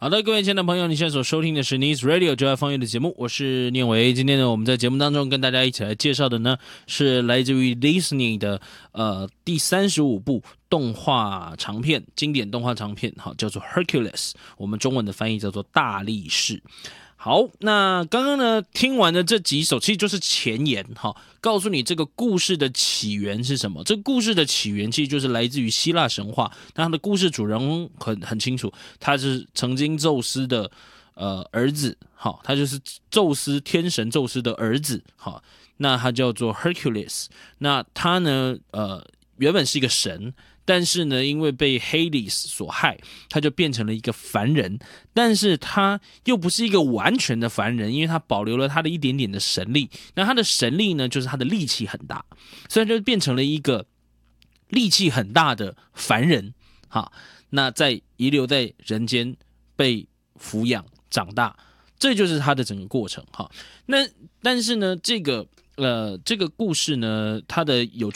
好的，各位亲爱的朋友，你现在所收听的是 News Radio 就爱放乐的节目，我是念维。今天呢，我们在节目当中跟大家一起来介绍的呢，是来自于 Disney 的第35部动画长片，经典动画长片，好，叫做 Hercules， 我们中文的翻译叫做大力士。好，那刚刚呢听完的这几首，其实就是前言哈，告诉你这个故事的起源是什么。这个故事的起源其实就是来自于希腊神话，那他的故事主人公很清楚，他是曾经宙斯的儿子，好，他就是天神宙斯的儿子，好，那他叫做 Hercules， 那他呢原本是一个神。但是呢，因为被 Hades 所害，他就变成了一个凡人。但是他又不是一个完全的凡人，因为他保留了他的一点点的神力。那他的神力呢，就是他的力气很大，所以就变成了一个力气很大的凡人。好，那遗留在人间被抚养长大，这就是他的整个过程。好，那但是呢，这个故事呢，它的有